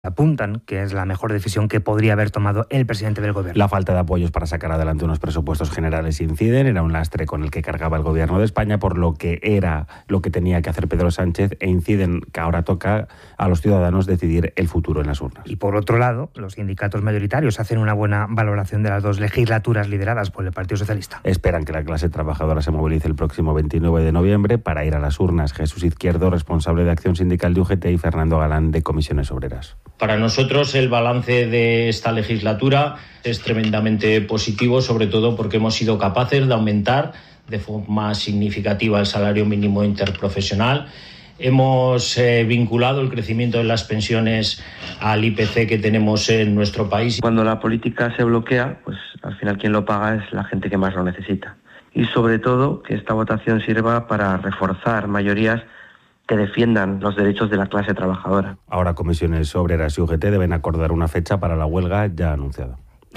Apuntan que es la mejor decisión que podría haber tomado el presidente del gobierno. La falta de apoyos para sacar adelante unos presupuestos generales inciden, era un lastre con el que cargaba el gobierno de España, por lo que era lo que tenía que hacer Pedro Sánchez, e inciden que ahora toca a los ciudadanos decidir el futuro en las urnas. Y por otro lado, los sindicatos mayoritarios hacen una buena valoración de las dos legislaturas lideradas por el Partido Socialista. Esperan que la clase trabajadora se movilice el próximo 29 de noviembre para ir a las urnas. Jesús Izquierdo, responsable de Acción Sindical de UGT, y Fernando Galán, de Comisiones Obreras. Para nosotros el balance de esta legislatura es tremendamente positivo, sobre todo porque hemos sido capaces de aumentar de forma significativa el salario mínimo interprofesional. Hemos vinculado el crecimiento de las pensiones al IPC que tenemos en nuestro país. Cuando la política se bloquea, pues al final quien lo paga es la gente que más lo necesita. Y sobre todo que esta votación sirva para reforzar mayorías que defiendan los derechos de la clase trabajadora. Ahora Comisiones Obreras y UGT deben acordar una fecha para la huelga ya anunciada.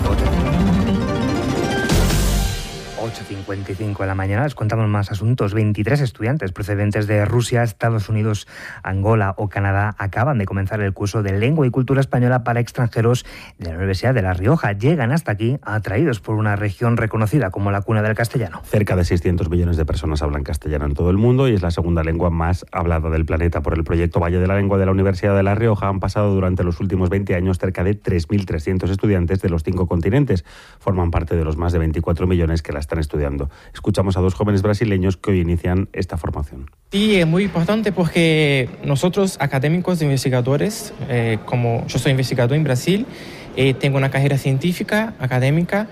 8:55 de la mañana, les contamos más asuntos. 23 estudiantes procedentes de Rusia, Estados Unidos, Angola o Canadá acaban de comenzar el curso de Lengua y Cultura Española para extranjeros de la Universidad de La Rioja. Llegan hasta aquí atraídos por una región reconocida como la cuna del castellano. Cerca de 600 millones de personas hablan castellano en todo el mundo y es la segunda lengua más hablada del planeta. Por el proyecto Valle de la Lengua de la Universidad de La Rioja han pasado durante los últimos 20 años cerca de 3.300 estudiantes de los 5 continentes. Forman parte de los más de 24 millones que la están estudiando. Escuchamos a 2 jóvenes brasileños que hoy inician esta formación. Sí, es muy importante porque nosotros, académicos e investigadores, como yo soy investigador en Brasil, tengo una carrera científica, académica,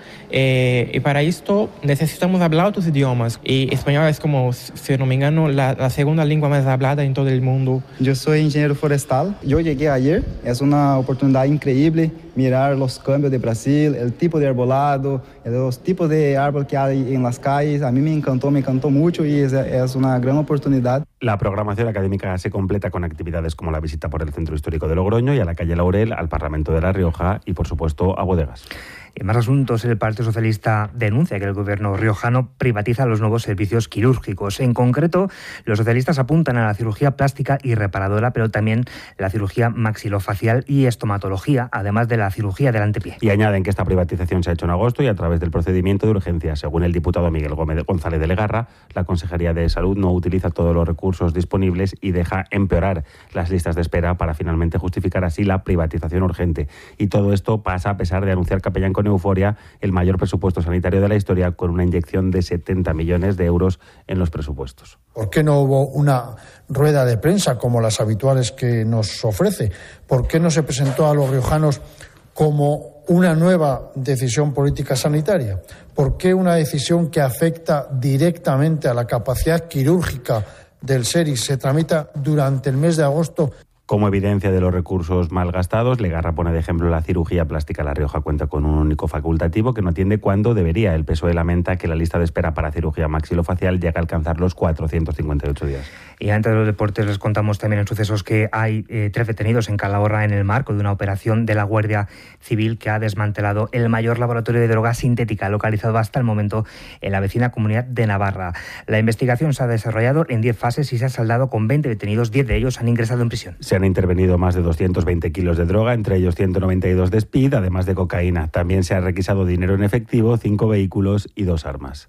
y para esto necesitamos hablar otros idiomas. Y español es como, si no me engano, la segunda lengua más hablada en todo el mundo. Yo soy ingeniero forestal. Yo llegué ayer. Es una oportunidad increíble mirar los cambios de Brasil, el tipo de arbolado, los tipos de árbol que hay en las calles. A mí me encantó mucho y es una gran oportunidad. La programación académica se completa con actividades como la visita por el Centro Histórico de Logroño y a la calle Laurel, al Parlamento de La Rioja y, por supuesto, a bodegas. En más asuntos, el Partido Socialista denuncia que el gobierno riojano privatiza los nuevos servicios quirúrgicos. En concreto, los socialistas apuntan a la cirugía plástica y reparadora, pero también la cirugía maxilofacial y estomatología, además de la cirugía del antepié. Y añaden que esta privatización se ha hecho en agosto y a través del procedimiento de urgencia. Según el diputado Miguel González de Legarra, la Consejería de Salud no utiliza todos los recursos disponibles y deja empeorar las listas de espera para finalmente justificar así la privatización urgente. Y todo esto pasa a pesar de anunciar Capellán con euforia el mayor presupuesto sanitario de la historia, con una inyección de 70 millones de euros en los presupuestos. ¿Por qué no hubo una rueda de prensa como las habituales que nos ofrece? ¿Por qué no se presentó a los riojanos como una nueva decisión política sanitaria? ¿Por qué una decisión que afecta directamente a la capacidad quirúrgica del SERIS se tramita durante el mes de agosto? Como evidencia de los recursos mal gastados, Legarra pone de ejemplo la cirugía plástica. La Rioja cuenta con un único facultativo que no atiende cuando debería. El PSOE lamenta que la lista de espera para cirugía maxilofacial llega a alcanzar los 458 días. Y antes de los deportes les contamos también en sucesos que hay 3 detenidos en Calahorra en el marco de una operación de la Guardia Civil que ha desmantelado el mayor laboratorio de droga sintética localizado hasta el momento en la vecina Comunidad de Navarra. La investigación se ha desarrollado en 10 fases y se ha saldado con 20 detenidos. 10 de ellos han ingresado en prisión. Se han intervenido más de 220 kilos de droga, entre ellos 192 de speed, además de cocaína. También se ha requisado dinero en efectivo, 5 vehículos y 2 armas.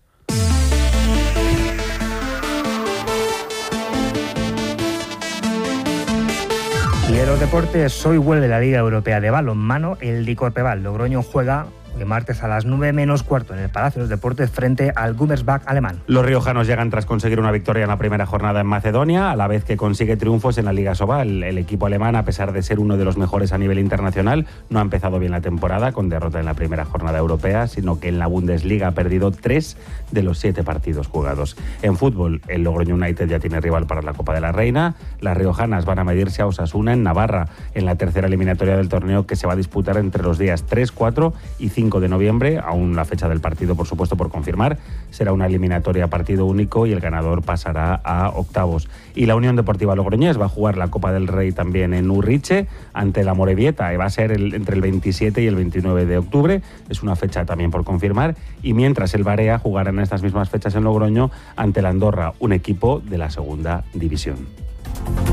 Y en los deportes, hoy vuelve la Liga Europea de Balonmano. El Dicorpeval Logroño juega hoy martes a las 9:15 en el Palacio de los Deportes frente al Gummersbach alemán. Los riojanos llegan tras conseguir una victoria en la primera jornada en Macedonia, a la vez que consigue triunfos en la Liga Sobal. El equipo alemán, a pesar de ser uno de los mejores a nivel internacional, no ha empezado bien la temporada con derrota en la primera jornada europea, sino que en la Bundesliga ha perdido 3 de los 7 partidos jugados. En fútbol, el Logroño United ya tiene rival para la Copa de la Reina. Las riojanas van a medirse a Osasuna en Navarra, en la tercera eliminatoria del torneo que se va a disputar entre los días 3, 4 y 5 de noviembre, aún la fecha del partido por supuesto por confirmar. Será una eliminatoria a partido único y el ganador pasará a octavos. Y la Unión Deportiva Logroñés va a jugar la Copa del Rey también en Urriche ante la Morevieta, y va a ser entre el 27 y el 29 de octubre, es una fecha también por confirmar, y mientras el Barea jugará en estas mismas fechas en Logroño ante la Andorra, un equipo de la segunda división.